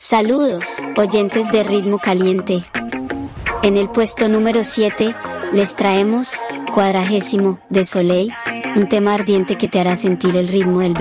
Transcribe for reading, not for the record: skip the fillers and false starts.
Saludos, oyentes de Ritmo Caliente. En el puesto número 7, les traemos 40 de Soleil, un tema ardiente que te hará sentir el ritmo del